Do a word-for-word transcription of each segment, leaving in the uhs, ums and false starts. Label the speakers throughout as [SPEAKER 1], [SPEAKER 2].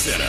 [SPEAKER 1] Center.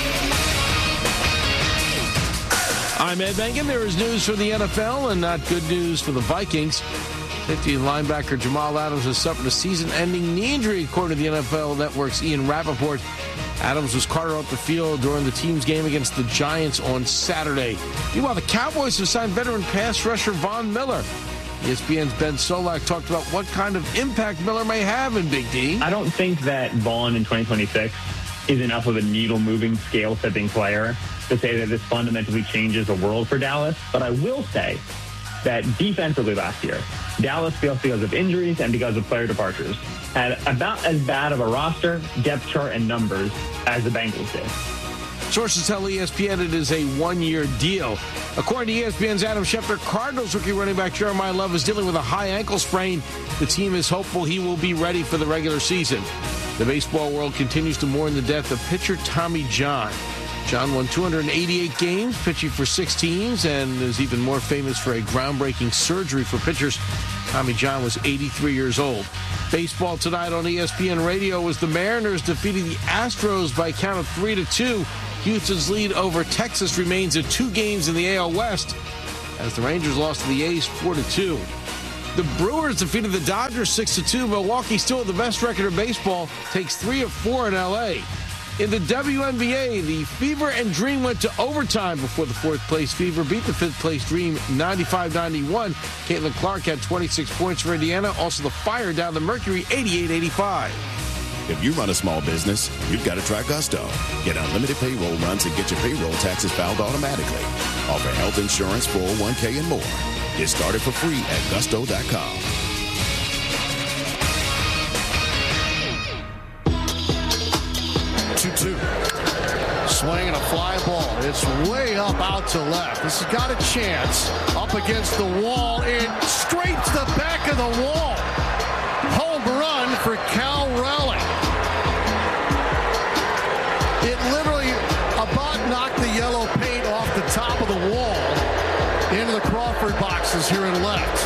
[SPEAKER 2] I'm Ed Bengen. There is news for the N F L and not good news for the Vikings. fifty linebacker Jamal Adams has suffered a season-ending knee injury, according to the N F L Network's Ian Rappaport. Adams was carted off the field during the team's game against the Giants on Saturday. Meanwhile, the Cowboys have signed veteran pass rusher Von Miller. E S P N's Ben Solak talked about what kind of impact Miller may have in Big D.
[SPEAKER 3] I don't think that Vaughn in twenty twenty-six is enough of a needle-moving, scale-setting player to say that this fundamentally changes the world for Dallas. But I will say that defensively last year, Dallas, because of injuries and because of player departures, had about as bad of a roster, depth chart, and numbers as the Bengals did.
[SPEAKER 2] Sources tell E S P N it is a one-year deal. According to E S P N's Adam Schefter, Cardinals rookie running back Jeremiah Love is dealing with a high ankle sprain. The team is hopeful he will be ready for the regular season. The baseball world continues to mourn the death of pitcher Tommy John. John won two hundred eighty-eight games, pitching for six teams, and is even more famous for a groundbreaking surgery for pitchers. Tommy John was eighty-three years old. Baseball tonight on E S P N Radio was the Mariners defeating the Astros by a count of three to two. Houston's lead over Texas remains at two games in the A L West as the Rangers lost to the A's four to two. The Brewers defeated the Dodgers six to two. Milwaukee, still the best record in baseball, takes three of four in L A. In the W N B A, the Fever and Dream went to overtime before the fourth-place Fever beat the fifth-place Dream ninety-five ninety-one. Caitlin Clark had twenty-six points for Indiana. Also, the Fire down the Mercury eighty-eight eighty-five.
[SPEAKER 1] If you run a small business, you've got to try Gusto. Get unlimited payroll runs and get your payroll taxes filed automatically. Offer health insurance, four oh one k, and more. Get started for free at gusto dot com.
[SPEAKER 4] two two. Swing and a fly ball. It's way up out to left. This has got a chance. Up against the wall. And straight to the back of the wall. Home run for Cal Raleigh. It literally about knocked the yellow paint off the top of the wall into the Crawford boxes here in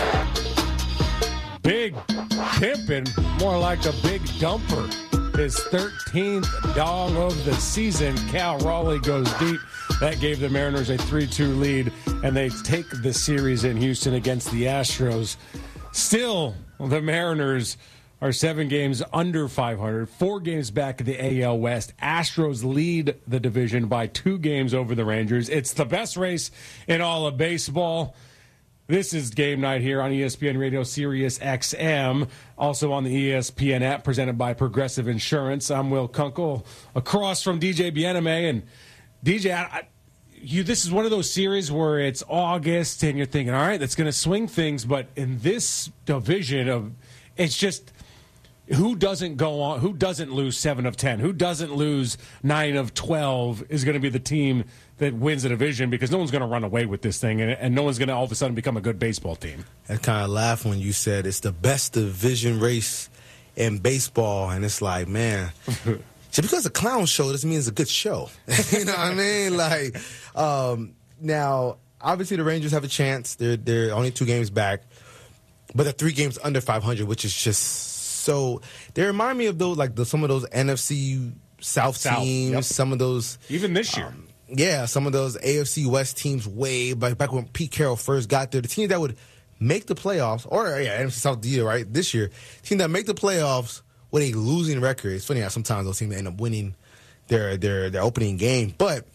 [SPEAKER 4] left.
[SPEAKER 5] Big pimping, more like a big dumper. His thirteenth dong of the season. Cal Raleigh goes deep. That gave the Mariners a three two lead, and they take the series in Houston against the Astros. Still, the Mariners are seven games under five hundred, four games back at the A L West. Astros lead the division by two games over the Rangers. It's the best race in all of baseball. This is Game Night here on E S P N Radio Sirius X M, also on the E S P N app, presented by Progressive Insurance. I'm Will Kunkel, across from D J Bieneme. And D J, I, I, you, this is one of those series where it's August, and you're thinking, all right, that's going to swing things. But in this division, of it's just who doesn't go on, who doesn't lose seven of ten, who doesn't lose nine of twelve is going to be the team that wins the division, because no one's going to run away with this thing, and, and no one's going to all of a sudden become a good baseball team.
[SPEAKER 6] I kind of laughed when you said it's the best division race in baseball, and it's like, man, just because a clown show doesn't mean it's a good show. You know what I mean? Like, um, now, obviously the Rangers have a chance. They're they're only two games back, but they're three games under five hundred, which is just so. They remind me of those, like the, some of those N F C South, South teams, yep. Some of those
[SPEAKER 5] even this year.
[SPEAKER 6] Um, Yeah, some of those A F C West teams way back, back when Pete Carroll first got there. The team that would make the playoffs, or yeah, N F C South deal, right, this year. Team that make the playoffs with a losing record. It's funny how sometimes those teams end up winning their their their opening game. But,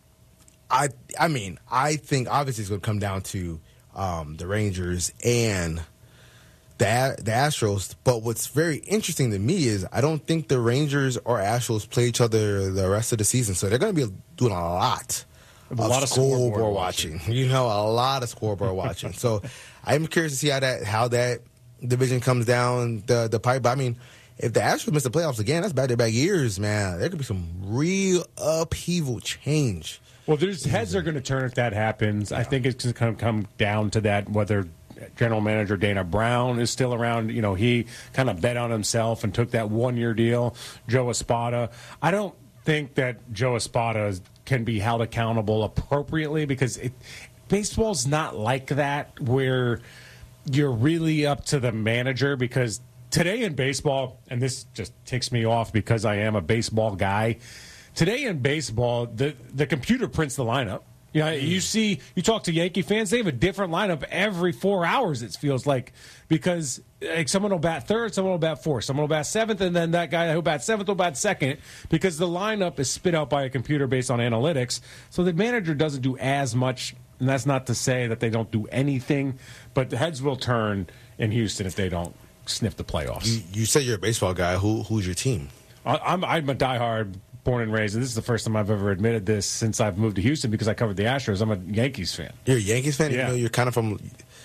[SPEAKER 6] I I mean, I think obviously it's going to come down to um, the Rangers and the, the Astros. But what's very interesting to me is I don't think the Rangers or Astros play each other the rest of the season. So they're going to be doing a lot
[SPEAKER 5] a
[SPEAKER 6] of
[SPEAKER 5] lot of
[SPEAKER 6] scoreboard,
[SPEAKER 5] scoreboard
[SPEAKER 6] watching.
[SPEAKER 5] watching.
[SPEAKER 6] You know, a lot of scoreboard watching. So I'm curious to see how that how that division comes down the, the pipe. I mean, if the Astros miss the playoffs again, that's back-to-back years, man. There could be some real upheaval change.
[SPEAKER 5] Well, there's heads are going to turn if that happens. Yeah. I think it's going to come down to that, whether General Manager Dana Brown is still around. You know, he kind of bet on himself and took that one-year deal. Joe Espada. I don't think that Joe Espada can be held accountable appropriately, because it, baseball's not like that where you're really up to the manager. Because today in baseball, and this just ticks me off because I am a baseball guy, Today in baseball, the the computer prints the lineup. You know, you see, you talk to Yankee fans, they have a different lineup every four hours, it feels like, because like, someone will bat third, someone will bat fourth, someone will bat seventh, and then that guy who bats seventh will bat second, because the lineup is spit out by a computer based on analytics. So the manager doesn't do as much, and that's not to say that they don't do anything, but the heads will turn in Houston if they don't sniff the playoffs.
[SPEAKER 6] You, you said you're a baseball guy. Who Who's your team?
[SPEAKER 5] I, I'm, I'm a diehard born and raised, and this is the first time I've ever admitted this since I've moved to Houston because I covered the Astros. I'm a Yankees fan.
[SPEAKER 6] You're a Yankees fan?
[SPEAKER 5] Yeah.
[SPEAKER 6] You know, you're kind of from...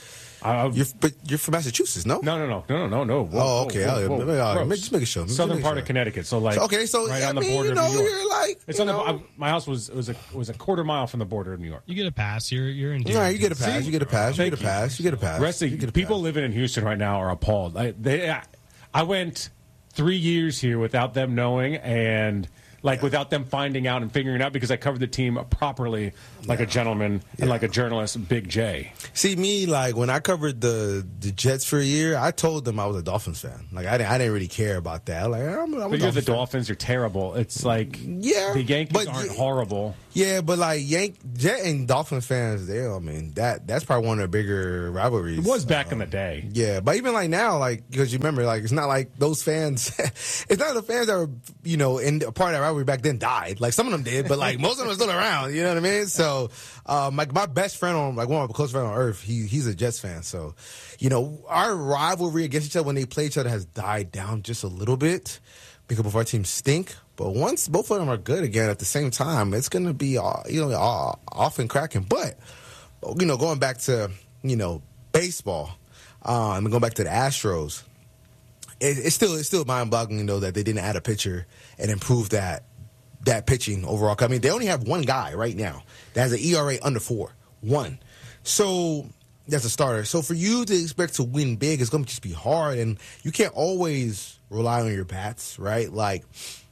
[SPEAKER 5] Uh,
[SPEAKER 6] you're, but you're from Massachusetts, no?
[SPEAKER 5] No, no, no, no, no, no. Whoa,
[SPEAKER 6] oh, okay.
[SPEAKER 5] Whoa, whoa, whoa.
[SPEAKER 6] Whoa. Just make a show.
[SPEAKER 5] Southern
[SPEAKER 6] make
[SPEAKER 5] part
[SPEAKER 6] sure.
[SPEAKER 5] of Connecticut, so like
[SPEAKER 6] so, okay, so
[SPEAKER 5] right
[SPEAKER 6] I
[SPEAKER 5] on
[SPEAKER 6] mean,
[SPEAKER 5] the border
[SPEAKER 6] you know,
[SPEAKER 5] of New York.
[SPEAKER 6] You're like,
[SPEAKER 5] it's
[SPEAKER 6] you
[SPEAKER 5] on
[SPEAKER 6] know.
[SPEAKER 5] the. I, my house was was a was a quarter mile from the border of New York.
[SPEAKER 7] You get a pass. You're you're in.
[SPEAKER 6] All right, you get a pass.
[SPEAKER 5] See?
[SPEAKER 6] You get a pass. You
[SPEAKER 5] Thank
[SPEAKER 6] get a pass. You get a pass.
[SPEAKER 5] The rest of
[SPEAKER 6] you get a
[SPEAKER 5] people
[SPEAKER 6] pass.
[SPEAKER 5] living in Houston right now are appalled. I, they, I, I went three years here without them knowing and. Like, yeah. without them finding out and figuring it out, because I covered the team properly like yeah. a gentleman and yeah. like a journalist, Big J.
[SPEAKER 6] See, me, like, when I covered the the Jets for a year, I told them I was a Dolphins fan. Like, I didn't, I didn't really care about that. Like, I'm, I'm
[SPEAKER 5] but
[SPEAKER 6] a
[SPEAKER 5] you're the
[SPEAKER 6] fan.
[SPEAKER 5] Dolphins, you're terrible. It's like,
[SPEAKER 6] yeah,
[SPEAKER 5] the Yankees
[SPEAKER 6] but,
[SPEAKER 5] aren't
[SPEAKER 6] yeah,
[SPEAKER 5] horrible.
[SPEAKER 6] Yeah, but, like, Yank, Jet and Dolphins fans, they, I mean, that that's probably one of the bigger rivalries.
[SPEAKER 5] It was back
[SPEAKER 6] um,
[SPEAKER 5] in the day.
[SPEAKER 6] Yeah, but even, like, now, like, because you remember, like, it's not like those fans, it's not the fans that were, you know, in a part of that rivalry back then died. Like, some of them did, but like most of them are still around. You know what I mean? So, um, like my best friend on, like one of my close friends on earth, he he's a Jets fan. So, you know, our rivalry against each other when they play each other has died down just a little bit because both our teams stink. But once both of them are good again at the same time, it's going to be uh, you know uh, off and cracking. But you know, going back to you know baseball, um, and going back to the Astros, it, it's still it's still mind boggling, you know, that they didn't add a pitcher and improve that. that pitching overall. I mean, they only have one guy right now that has an E R A under four. One. So that's a starter. So for you to expect to win big, it's going to just be hard. And you can't always rely on your bats, right? Like,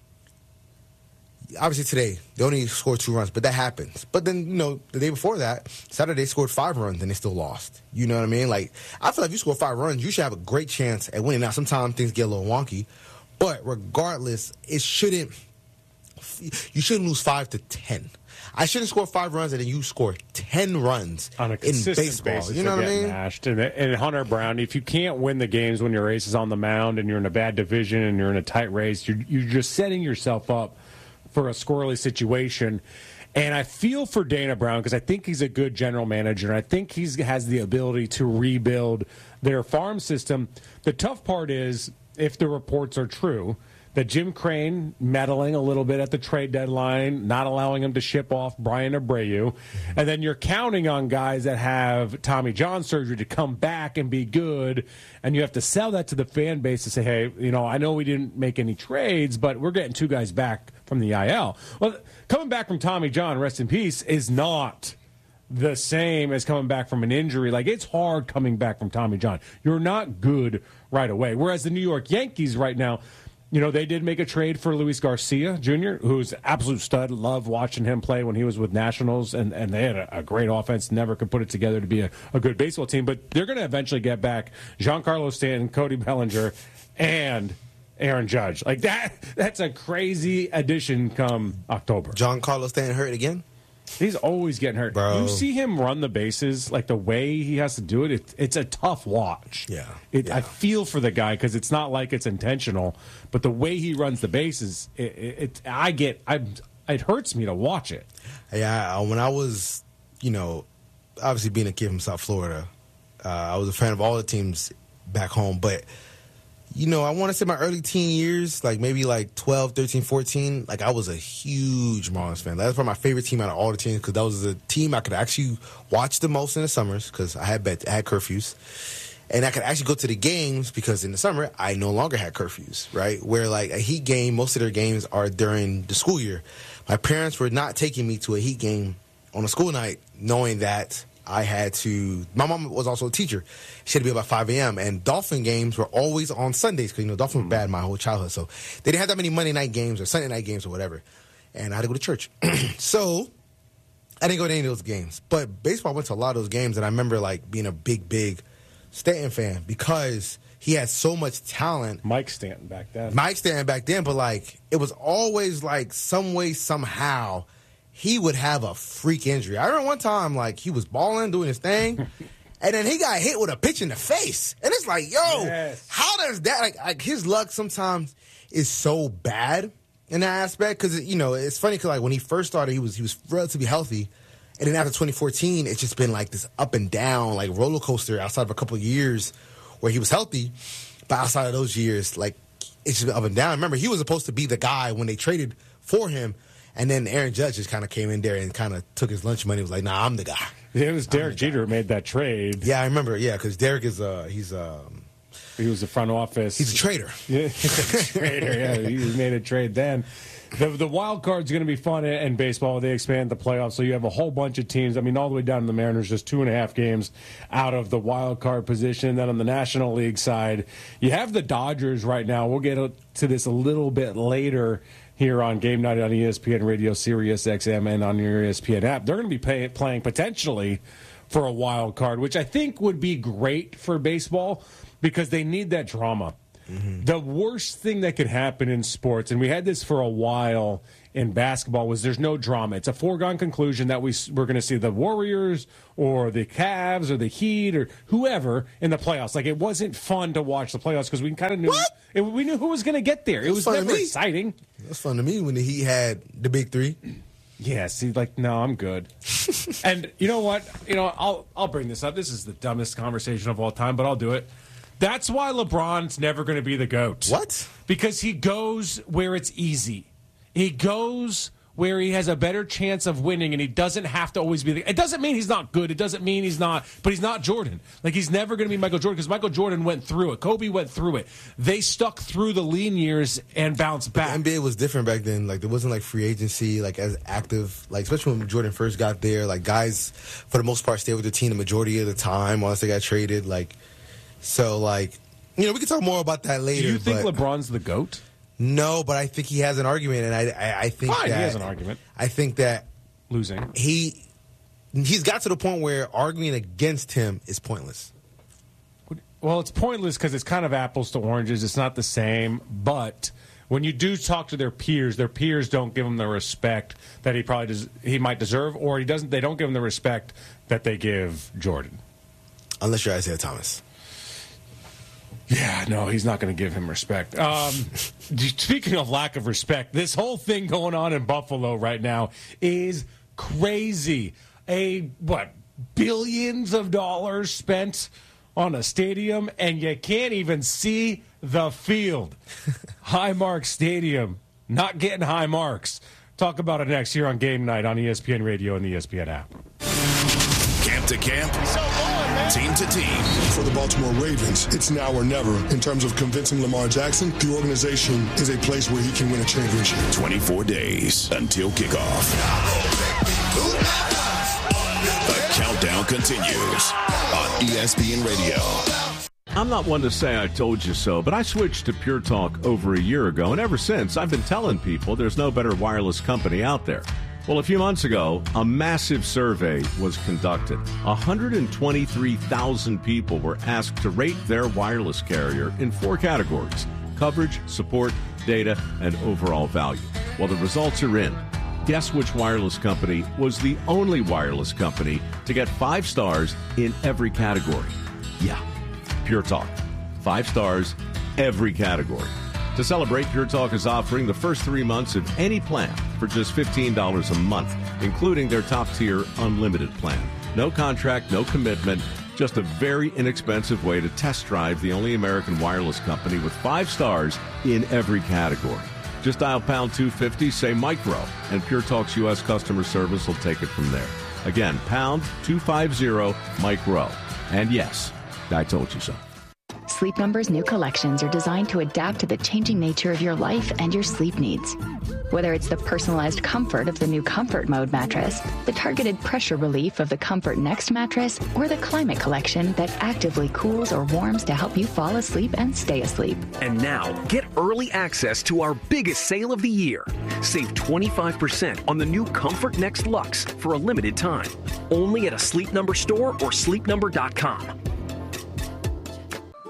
[SPEAKER 6] obviously today, they only scored two runs, but that happens. But then, you know, the day before that, Saturday scored five runs and they still lost. You know what I mean? Like, I feel like if you score five runs, you should have a great chance at winning. Now, sometimes things get a little wonky. But regardless, it shouldn't... You shouldn't lose five to ten. I shouldn't score five runs and then you score ten runs
[SPEAKER 5] on a consistent
[SPEAKER 6] in baseball.
[SPEAKER 5] Basis.
[SPEAKER 6] You know what I mean?
[SPEAKER 5] Mashed. And, and Hunter Brown, if you can't win the games when your ace is on the mound and you're in a bad division and you're in a tight race, you're, you're just setting yourself up for a squirrely situation. And I feel for Dana Brown because I think he's a good general manager, and I think he has the ability to rebuild their farm system. The tough part is, if the reports are true, that Jim Crane meddling a little bit at the trade deadline, not allowing him to ship off Brian Abreu, and then you're counting on guys that have Tommy John surgery to come back and be good, and you have to sell that to the fan base to say, hey, you know, I know we didn't make any trades, but we're getting two guys back from the I L. Well, coming back from Tommy John, rest in peace, is not the same as coming back from an injury. Like, it's hard coming back from Tommy John. You're not good right away. Whereas the New York Yankees right now, you know, they did make a trade for Luis Garcia Junior, who's an absolute stud. Love watching him play when he was with Nationals, and, and they had a, a great offense. Never could put it together to be a, a good baseball team. But they're going to eventually get back Giancarlo Stanton, Cody Bellinger, and Aaron Judge. Like, that. That's a crazy addition come October.
[SPEAKER 6] Giancarlo Stanton hurt again?
[SPEAKER 5] He's always getting hurt.
[SPEAKER 6] Bro.
[SPEAKER 5] You see him run the bases, like the way he has to do it, it it's a tough watch.
[SPEAKER 6] Yeah.
[SPEAKER 5] It,
[SPEAKER 6] yeah.
[SPEAKER 5] I feel for the guy because it's not like it's intentional, but the way he runs the bases, it, it, it I get, I, it hurts me to watch it.
[SPEAKER 6] Yeah, when I was, you know, obviously being a kid from South Florida, uh, I was a fan of all the teams back home, but you know, I want to say my early teen years, like maybe like twelve, thirteen, fourteen, like I was a huge Marlins fan. That was probably my favorite team out of all the teams because that was the team I could actually watch the most in the summers because I had bet, I had curfews. And I could actually go to the games because in the summer, I no longer had curfews, right? Where like a Heat game, most of their games are during the school year. My parents were not taking me to a Heat game on a school night knowing that I had to, my mom was also a teacher. She had to be about five a.m. And Dolphin games were always on Sundays because, you know, Dolphins were bad my whole childhood. So they didn't have that many Monday night games or Sunday night games or whatever. And I had to go to church. So I didn't go to any of those games. But baseball, I went to a lot of those games. And I remember, like, being a big, big Stanton fan because he had so much talent.
[SPEAKER 5] Mike Stanton back then.
[SPEAKER 6] Mike Stanton back then, but like it was always like some way, somehow, he would have a freak injury. I remember one time like he was balling, doing his thing, and then he got hit with a pitch in the face. And it's like, yo, yes. how does that like, like his luck sometimes is so bad in that aspect? Because you know, it's funny because like when he first started, he was he was relatively healthy. And then after twenty fourteen, it's just been like this up and down, like roller coaster outside of a couple of years where he was healthy. But outside of those years, like, it's just been up and down. Remember, he was supposed to be the guy when they traded for him. And then Aaron Judge just kind of came in there and kind of took his lunch money. He was like, nah, I'm the guy.
[SPEAKER 5] Yeah, it was Derek Jeter who made that trade.
[SPEAKER 6] Yeah, I remember. Yeah, because Derek is, uh, he's, um,
[SPEAKER 5] he was the front office.
[SPEAKER 6] He's a trader.
[SPEAKER 5] Yeah, he's a trader. Yeah, he made a trade then. The, the wild card's going to be fun in, in baseball. They expand the playoffs, so you have a whole bunch of teams. I mean, all the way down to the Mariners, just two and a half games out of the wild card position. Then on the National League side, you have the Dodgers right now. We'll get to this a little bit later here on Game Night on E S P N Radio, Sirius X M, and on your E S P N app. They're going to be pay, playing potentially for a wild card, which I think would be great for baseball because they need that drama. Mm-hmm. The worst thing that could happen in sports, and we had this for a while in basketball, was there's no drama. It's a foregone conclusion that we, we're going to see the Warriors or the Cavs or the Heat or whoever in the playoffs. Like, it wasn't fun to watch the playoffs because we kind of knew it, we knew who was going to get there. It was never exciting.
[SPEAKER 6] It was fun to me when the Heat had the big three.
[SPEAKER 5] Yeah, see, like, no, I'm good. And you know what? You know, I'll I'll bring this up. This is the dumbest conversation of all time, but I'll do it. That's why LeBron's never going to be the GOAT.
[SPEAKER 6] What?
[SPEAKER 5] Because he goes where it's easy. He goes where he has a better chance of winning, and he doesn't have to always be the... It doesn't mean he's not good. It doesn't mean he's not... But he's not Jordan. Like, he's never going to be Michael Jordan because Michael Jordan went through it. Kobe went through it. They stuck through the lean years and bounced back.
[SPEAKER 6] The N B A was different back then. Like, there wasn't, like, free agency, like, as active. Like, especially when Jordan first got there. Like, guys, for the most part, stayed with the team the majority of the time unless they got traded. Like, so, like... You know, we can talk more about that later.
[SPEAKER 5] Do you think
[SPEAKER 6] but
[SPEAKER 5] LeBron's the GOAT?
[SPEAKER 6] No, but I think he has an argument, and I, I, I think
[SPEAKER 5] Fine,
[SPEAKER 6] that
[SPEAKER 5] he has an argument.
[SPEAKER 6] I think that
[SPEAKER 5] losing
[SPEAKER 6] he he's got to the point where arguing against him is pointless.
[SPEAKER 5] Well, it's pointless because it's kind of apples to oranges. It's not the same, but when you do talk to their peers, their peers don't give him the respect that he probably does, he might deserve, or he doesn't. They don't give him the respect that they give Jordan.
[SPEAKER 6] Unless you're Isaiah Thomas.
[SPEAKER 5] Yeah, no, he's not going to give him respect. Um, speaking of lack of respect, this whole thing going on in Buffalo right now is crazy. A, what, billions of dollars spent on a stadium, and you can't even see the field. Highmark Stadium, not getting high marks. Talk about it next here on Game Night on E S P N Radio and the E S P N app.
[SPEAKER 1] Camp to camp, team to team.
[SPEAKER 7] For the Baltimore Ravens, it's now or never. In terms of convincing Lamar Jackson, the organization is a place where he can win a championship.
[SPEAKER 1] twenty-four days until kickoff. The countdown continues on E S P N Radio.
[SPEAKER 8] I'm not one to say I told you so, but I switched to Pure Talk over a year ago, and ever since, I've been telling people there's no better wireless company out there. Well, a few months ago, a massive survey was conducted. one hundred twenty-three thousand people were asked to rate their wireless carrier in four categories: coverage, support, data, and overall value. Well, the results are in. Guess which wireless company was the only wireless company to get five stars in every category? Yeah, Pure Talk. Five stars, every category. To celebrate, Pure Talk is offering the first three months of any plan for just fifteen dollars a month, including their top-tier unlimited plan. No contract, no commitment, just a very inexpensive way to test drive the only American wireless company with five stars in every category. Just dial pound two fifty, say micro, and Pure Talk's U S customer service will take it from there. Again, pound two fifty, micro. And yes, I told you so.
[SPEAKER 9] Sleep Number's new collections are designed to adapt to the changing nature of your life and your sleep needs. Whether it's the personalized comfort of the new Comfort Mode mattress, the targeted pressure relief of the Comfort Next mattress, or the Climate Collection that actively cools or warms to help you fall asleep and stay asleep.
[SPEAKER 10] And now, get early access to our biggest sale of the year. Save twenty-five percent on the new Comfort Next Luxe for a limited time. Only at a Sleep Number store or sleep number dot com.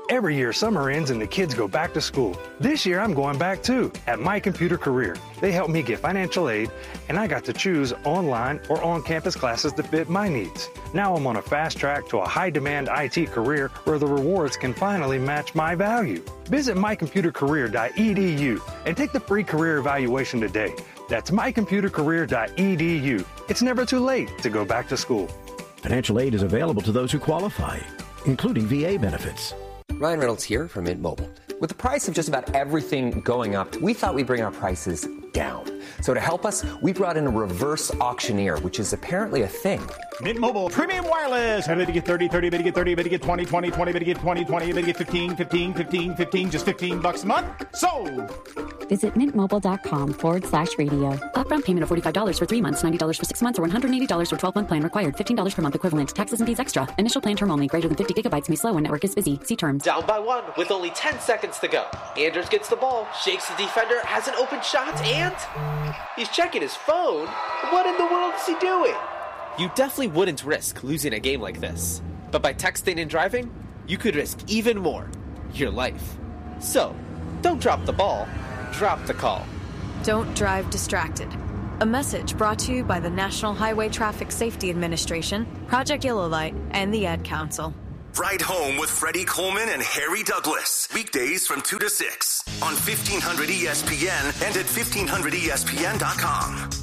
[SPEAKER 11] Every year, summer ends and the kids go back to school. This year, I'm going back too, at My Computer Career. They helped me get financial aid, and I got to choose online or on-campus classes that fit my needs. Now I'm on a fast track to a high-demand I T career where the rewards can finally match my value. Visit my computer career dot e d u and take the free career evaluation today. That's my computer career dot e d u. It's never too late to go back to school.
[SPEAKER 12] Financial aid is available to those who qualify, including V A benefits.
[SPEAKER 13] Ryan Reynolds here from Mint Mobile. With the price of just about everything going up, we thought we'd bring our prices down. So to help us, we brought in a reverse auctioneer, which is apparently a thing.
[SPEAKER 14] Mint Mobile Premium Wireless. How did you get thirty, thirty, bit to get thirty, bit to get twenty, twenty, twenty, bit to get twenty, twenty, bit to get fifteen, fifteen, fifteen, fifteen, just fifteen bucks a month? Sold!
[SPEAKER 15] Visit mintmobile.com forward slash radio. Upfront payment of forty-five dollars for three months, ninety dollars for six months, or one hundred eighty dollars for twelve-month plan required. fifteen dollars per month equivalent. Taxes and fees extra. Initial plan term only. Greater than fifty gigabytes may slow when network is busy. See terms.
[SPEAKER 16] Down by one with only ten seconds to go. Anders gets the ball, shakes the defender, has an open shot, and he's checking his phone. What in the world is he doing? You definitely wouldn't risk losing a game like this. But by texting and driving, you could risk even more. Your life. So, don't drop the ball. Drop the call.
[SPEAKER 17] Don't drive distracted. A message brought to you by the National Highway Traffic Safety Administration, Project Yellow Light, and the Ad Council.
[SPEAKER 18] Ride Home with Freddie Coleman and Harry Douglas. Weekdays from two to six on fifteen hundred E S P N and at fifteen hundred E S P N dot com.